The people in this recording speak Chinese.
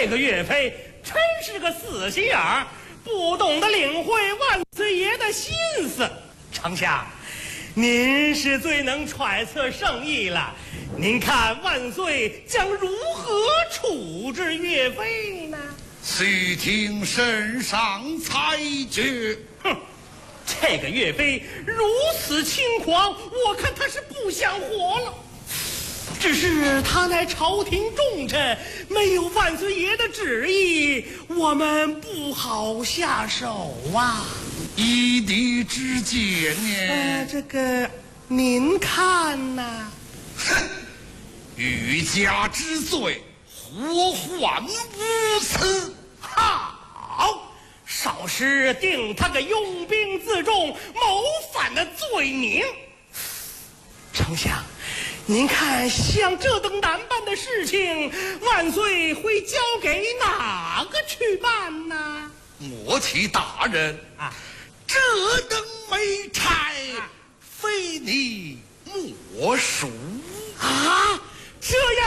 这个岳飞真是个死心眼儿，不懂得领会万岁爷的心思。丞相，您是最能揣测圣意了。您看万岁将如何处置岳飞呢？ 须听圣上裁决。 哼，这个岳飞如此轻狂，我看他是不想活了。只是他乃朝廷重臣，没有万岁爷的旨意，我们不好下手啊。 依你之见呢？ 这个您看呐？ 哼，欲加之罪，活患无此。 好，少师定他个拥兵自重、谋反的罪名。丞相，您看像这等难办的事情，万岁会交给哪个去办呢？ 莫提大人啊， 这等美差，非你莫属啊，这样。